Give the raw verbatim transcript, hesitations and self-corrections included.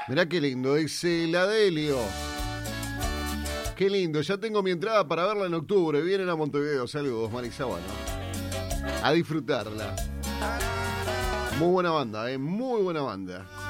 Mirá qué lindo, dice la Delio. Qué lindo, ya tengo mi entrada para verla en octubre. Vienen a Montevideo, saludos, Marisabano. A disfrutarla. Muy buena banda, eh, muy buena banda.